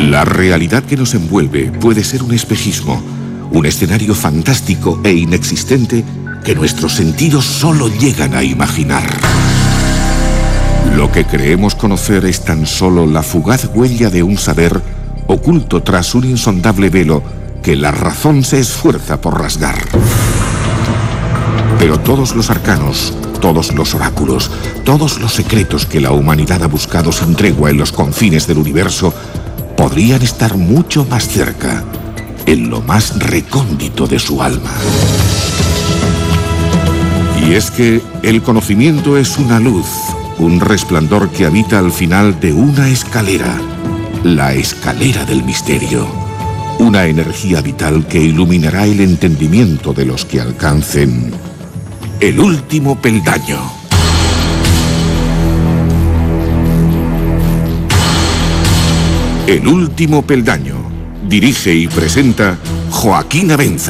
La realidad que nos envuelve puede ser un espejismo, un escenario fantástico e inexistente que nuestros sentidos solo llegan a imaginar. Lo que creemos conocer es tan solo la fugaz huella de un saber oculto tras un insondable velo que la razón se esfuerza por rasgar. Pero todos los arcanos, todos los oráculos, todos los secretos que la humanidad ha buscado sin tregua en los confines del universo podrían estar mucho más cerca, en lo más recóndito de su alma. Y es que el conocimiento es una luz, un resplandor que habita al final de una escalera, la escalera del misterio. Una energía vital que iluminará el entendimiento de los que alcancen el último peldaño. El último peldaño. Dirige y presenta Joaquín Abenza.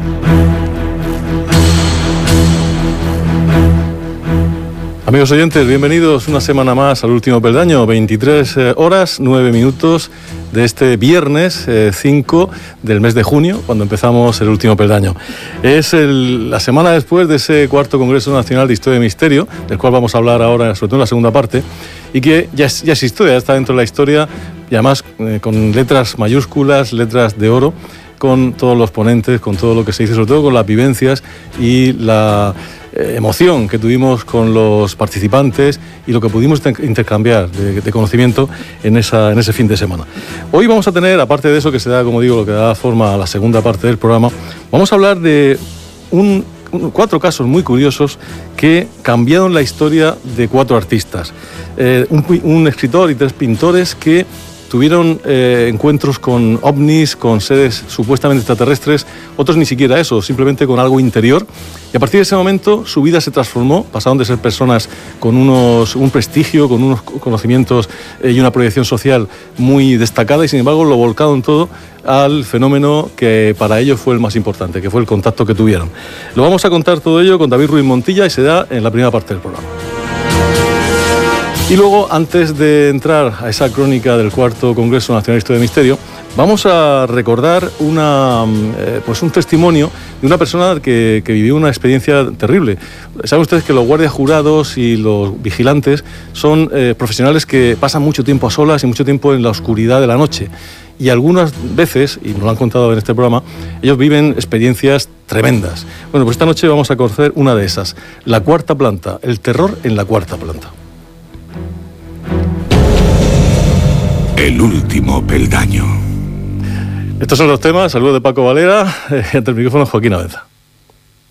Amigos oyentes, bienvenidos una semana más al último peldaño. 23 horas, 9 minutos de este viernes 5 del mes de junio, cuando empezamos el último peldaño. Es la semana después de ese cuarto Congreso Nacional de Historia y Misterio, del cual vamos a hablar ahora, sobre todo en la segunda parte, y que ya es historia, ya está dentro de la historia, y además con letras mayúsculas, letras de oro, con todos los ponentes, con todo lo que se dice, sobre todo con las vivencias y la emoción que tuvimos con los participantes y lo que pudimos intercambiar de conocimiento en ese fin de semana. Hoy vamos a tener, aparte de eso que se da, como digo, lo que da forma a la segunda parte del programa, vamos a hablar de 4 casos muy curiosos que cambiaron la historia de 4 artistas. Un escritor y 3 pintores que tuvieron encuentros con ovnis, con seres supuestamente extraterrestres, otros ni siquiera eso, simplemente con algo interior. Y a partir de ese momento su vida se transformó, pasaron de ser personas con un prestigio, con unos conocimientos y una proyección social muy destacada, y sin embargo lo volcaron todo al fenómeno que para ellos fue el más importante, que fue el contacto que tuvieron. Lo vamos a contar todo ello con David Ruiz Montilla y se da en la primera parte del programa. Y luego, antes de entrar a esa crónica del cuarto Congreso Nacional de Historia y Misterio, vamos a recordar un testimonio de una persona que vivió una experiencia terrible. Saben ustedes que los guardias jurados y los vigilantes son profesionales que pasan mucho tiempo a solas y mucho tiempo en la oscuridad de la noche. Y algunas veces, y nos lo han contado en este programa, ellos viven experiencias tremendas. Bueno, pues esta noche vamos a conocer una de esas, la cuarta planta, el terror en la cuarta planta. El último peldaño. Estos son los temas. Saludos de Paco Valera. Ante el micrófono, Joaquín Abenza.